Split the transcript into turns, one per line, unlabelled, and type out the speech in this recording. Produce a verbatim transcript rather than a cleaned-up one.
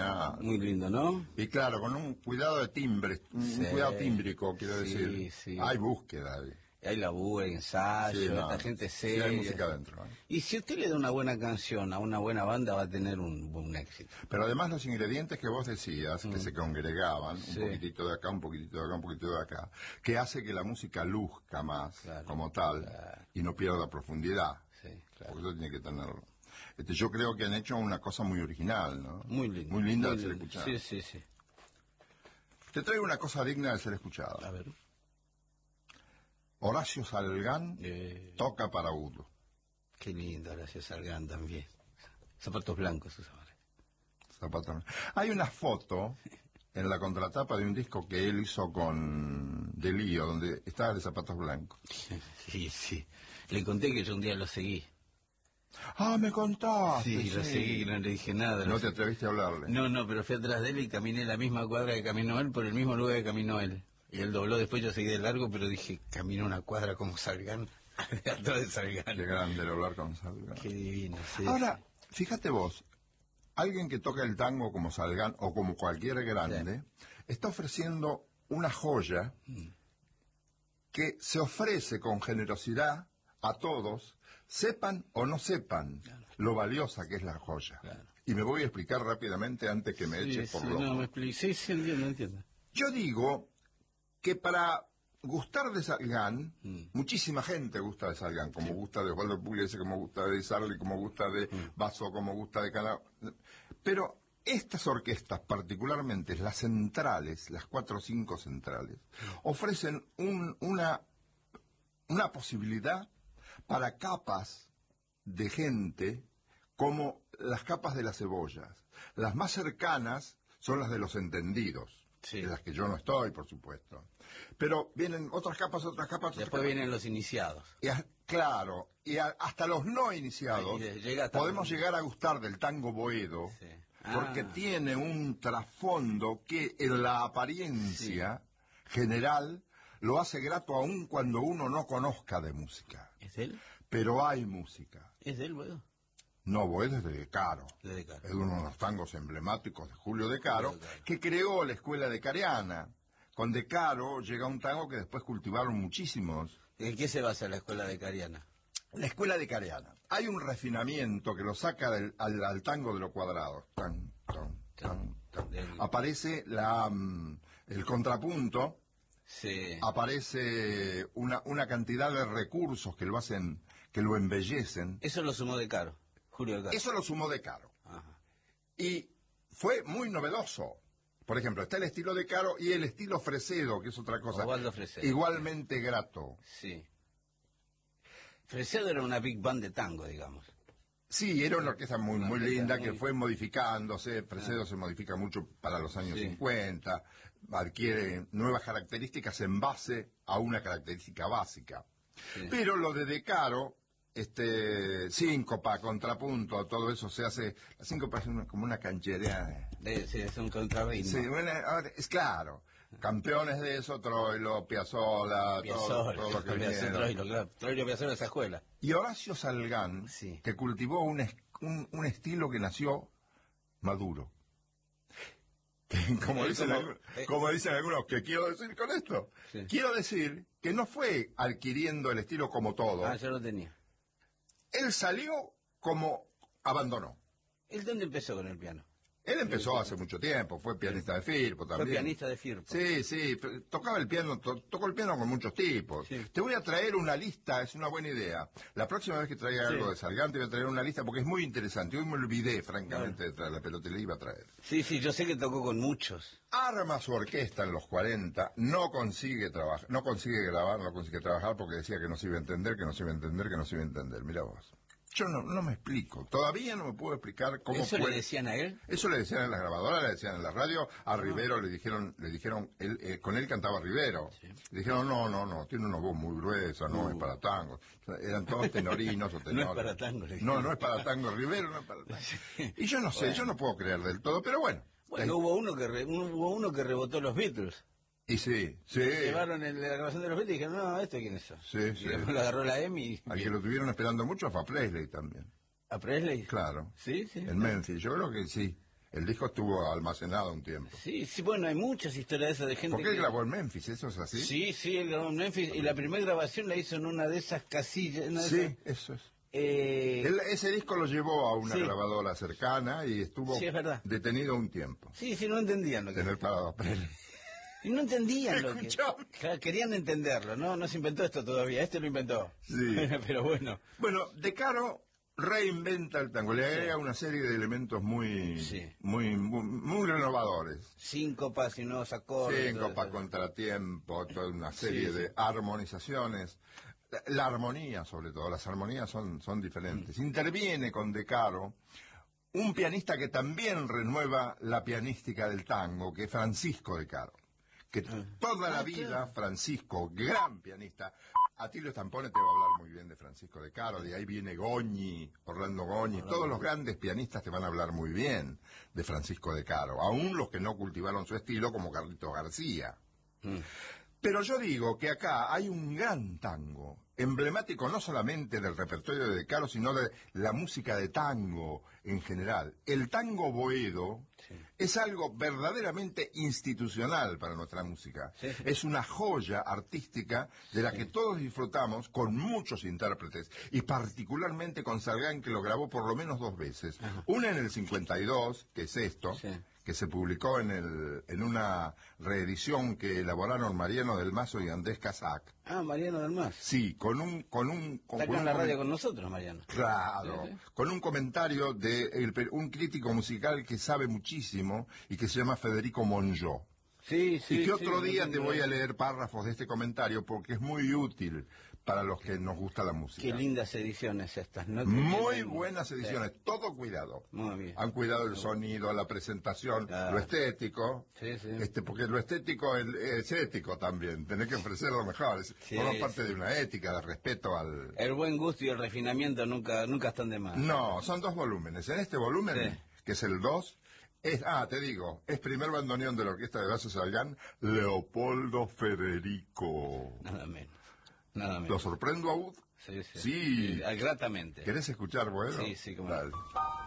original.
Muy lindo, ¿no?
Y claro, con un cuidado de timbre, un
Sí,
cuidado tímbrico, quiero
sí,
decir.
sí.
Hay búsqueda ahí.
Hay laburo, hay ensayo,
Sí, no,
esta gente
sí
seria.
hay música adentro, ¿eh?
Y si usted le da una buena canción a una buena banda, va a tener un buen éxito.
Pero además los ingredientes que vos decías, que
Mm.
se congregaban,
Sí.
un poquitito de acá, un poquitito de acá, un poquitito de acá, que hace que la música luzca más,
Claro,
como tal,
claro.
y no pierda profundidad.
Sí, claro.
Porque eso tiene que tenerlo. Este, yo creo que han hecho una cosa muy original, ¿no?
Muy lindo.
Muy linda
muy
de ser
lindo.
escuchada.
Sí, sí, sí.
Te traigo una cosa digna de ser escuchada.
A ver.
Horacio Salgán
Eh,
toca para Udo.
qué lindo, gracias Salgán también. Zapatos blancos usaba.
Zapatos. Hay una foto en la contratapa de un disco que él hizo con Delío, donde estaba de zapatos blancos.
Sí, sí. Le conté que yo un día lo seguí.
Ah, me contaste.
Sí, lo seguí, no le dije nada.
No
lo
te
seguí.
atreviste a hablarle.
No, no, pero fui atrás de él y caminé la misma cuadra que caminó él por el mismo lugar que caminó él. Y él dobló, después yo seguí de largo, pero dije, caminó una cuadra como Salgán, atrás de Salgán.
Qué grande el hablar con Salgán.
Qué divino, sí.
Ahora, fíjate vos, alguien que toca el tango como Salgán o como cualquier grande, está ofreciendo una joya
Mm.
que se ofrece con generosidad a todos, sepan o no sepan
Claro.
lo valiosa que es la joya.
Claro.
Y me voy a explicar rápidamente antes que me
Sí,
eches por
sí,
loco.
no, me expliqué. Sí, sí, entiendo, entiendo.
Yo digo que para gustar de Salgán,
Mm.
muchísima gente gusta de Salgán, como gusta de Osvaldo Pugliese, como gusta de Sarli, como gusta de
Mm.
Basso, como gusta de Cana. Pero estas orquestas, particularmente las centrales, las cuatro o cinco centrales, ofrecen un, una, una posibilidad para capas de gente como las capas de las cebollas. Las más cercanas son las de los entendidos,
Sí.
de las que yo no estoy, por supuesto. Pero vienen otras capas, otras capas, otras
Después
capas.
vienen los iniciados.
Y a- claro, y a- hasta los no iniciados
Ahí de- llega hasta-
podemos llegar a gustar del tango boedo,
Sí.
porque
Ah.
tiene un trasfondo que en la apariencia general lo hace grato aún cuando uno no conozca de música.
¿Es de él?
Pero hay música.
¿Es de él, bueno?
No, Boedo es de De Caro.
De De Caro.
Es uno de los tangos emblemáticos de Julio De Caro,
Julio De Caro.
que creó la escuela de Careana. Con De Caro llega un tango que después cultivaron muchísimos.
¿En qué se basa la escuela de Cariana?
La escuela de Careana. Hay un refinamiento que lo saca del- al, al tango de los cuadrados. Tan, tan, tan, tan.
Del-
Aparece la, mm, el contrapunto,
Sí.
aparece una, una cantidad de recursos que lo hacen, que lo embellecen.
Eso lo sumó De Caro, Julio De Caro.
Eso lo sumó De Caro.
Ajá.
Y fue muy novedoso. Por ejemplo, está el estilo De Caro y el estilo Fresedo, que es otra cosa.
Osvaldo Fresedo.
Igualmente grato.
Sí. Fresedo era una big band de tango, digamos.
Sí, era una orquesta muy,
Una
muy
orquesta
linda
muy-
que fue modificándose. Fresedo se modifica mucho para los años
Sí.
cincuenta, adquiere nuevas características en base a una característica básica.
Sí.
Pero lo de De Caro, este, síncopa, contrapunto, todo eso se hace. La síncopa es una- como una cancherea.
De, sí, es un contrarritmo.
Sí, bueno, ahora, es claro. Campeones de eso, Troilo, Piazzolla, todo,
Piazzolla,
todo lo que
Piazzolla,
vinieron.
Troilo, claro. Troilo Piazzolla, esa escuela.
Y Horacio Salgán,
Sí.
que cultivó un, es- un, un estilo que nació maduro. Como
Eh,
dicen,
como-
algunos,
eh.
como dicen algunos, ¿qué quiero decir con esto?
Sí.
Quiero decir que no fue adquiriendo el estilo como todo.
Ah, yo lo tenía.
Él salió como abandonó.
¿Él dónde empezó con el piano?
Él empezó hace mucho tiempo, fue pianista de Firpo también.
Fue pianista de Firpo.
Sí, sí, p- tocaba el piano, to- tocó el piano con muchos tipos.
Sí.
Te voy a traer una lista, es una buena idea. La próxima vez que traiga
Sí.
algo de Salgán te voy a traer una lista porque es muy interesante. Hoy me olvidé, francamente, de traerla, pero te la iba a traer.
Sí, sí, yo sé que tocó con muchos.
Arma su orquesta en los cuarenta, no consigue trabajar, no consigue grabar, no consigue trabajar porque decía que no se iba a entender, que no se iba a entender, que no se iba a entender. Mira vos. Yo no, no me explico, todavía no me puedo explicar cómo
¿Eso
puede-
le decían a él?
Eso le decían en las grabadoras, le decían en la radio, a Rivero le dijeron, le dijeron, él, eh, con él cantaba Rivero.
Sí.
Le dijeron, no, no, no, tiene una voz muy gruesa, no
Uh.
es para tango. O sea, eran todos tenorinos o tenores.
No es para tango, le
No,
dijeron.
no es para tango, Rivero no es para tango.
Sí.
Y yo no sé,
Bueno.
yo no puedo creer del todo, pero bueno.
Bueno, hubo uno que re- hubo uno que rebotó los Beatles.
Y sí, sí.
Llevaron el- la grabación de los Beatles y dijeron, no, ¿este quién es?
Sí,
y
sí.
después lo agarró la EMI y...
Al que lo tuvieron esperando mucho fue a Presley también.
¿A Presley?
Claro.
Sí, sí.
En Memphis, yo creo que sí. El disco estuvo almacenado un tiempo.
Sí, sí, bueno, hay muchas historias de esas de gente
Porque él
que...
grabó en Memphis, ¿eso es así?
Sí, sí, él grabó en Memphis, y la primera grabación la hizo en una de esas casillas. Una de
Sí,
esas,
eso es.
eh,
Él, ese disco lo llevó a una
sí.
grabadora cercana y estuvo
Sí, es verdad.
detenido un tiempo.
Sí, sí, no entendían lo que...
Tener para papel.
Y no entendían lo que...
Escuchame.
Claro, querían entenderlo, ¿no? No se inventó esto todavía, este lo inventó.
Sí.
Pero bueno.
Bueno, De Caro reinventa el tango, le agrega una serie de elementos muy,
Sí.
muy, muy, muy renovadores.
Síncopas y nuevos acordes.
Síncopa,
todo eso.
contratiempo, toda una serie
Sí, sí.
de armonizaciones. La, la armonía, sobre todo, las armonías son, son diferentes.
Mm.
Interviene con De Caro un pianista que también renueva la pianística del tango, que es Francisco De Caro. Que
Ah.
toda la
Ah,
vida,
claro.
Francisco, gran pianista. Atilio Stampone te va a hablar muy bien de Francisco De Caro, de ahí viene Goñi, Orlando Goñi, todos los grandes pianistas te van a hablar muy bien de Francisco De Caro, aún los que no cultivaron su estilo como Carlitos García.
Mm.
Pero yo digo que acá hay un gran tango, emblemático no solamente del repertorio de De Caro, sino de la música de tango en general. El tango boedo
Sí.
es algo verdaderamente institucional para nuestra música.
Sí, sí.
Es una joya artística de la que todos disfrutamos con muchos intérpretes, y particularmente con Salgán, que lo grabó por lo menos dos veces.
Ajá.
Una en el cincuenta y dos, que es esto,
Sí.
que se publicó en, el, en una reedición que elaboraron Mariano del Mazo y Andrés Casac.
Ah, Mariano del Mas.
Sí, con un... Con un con,
Está
con
acá en
un
la
comen-
radio con nosotros, Mariano.
Claro,
Sí, sí.
con un comentario de el per- un crítico musical que sabe muchísimo y que se llama Federico Monjó.
Sí, sí.
y que otro
sí,
día
lo
te
tengo
voy a
ahí.
leer párrafos de este comentario porque es muy útil para los que nos gusta la música.
Qué lindas ediciones estas, ¿no?
Muy
Tienen-
buenas ediciones,
Sí.
todo cuidado.
Muy bien.
Han cuidado el sonido, la presentación,
Claro.
lo estético,
Sí, sí.
este, porque lo estético es, es ético también, tenés que ofrecer lo mejor, es,
Sí,
forma parte
sí.
de una ética, de respeto al...
El buen gusto y el refinamiento nunca nunca están de más.
No, son dos volúmenes. En este volumen,
Sí.
que es el dos, es, ah, te digo, es primer bandoneón de la Orquesta de Vaso Salgán, Leopoldo Federico.
Nada menos. Nada
¿Lo
menos.
sorprendo, Aud?
Sí, sí.
Sí.
Ah, gratamente.
¿Querés escuchar, bueno?
Sí, sí, cómo no.
Dale.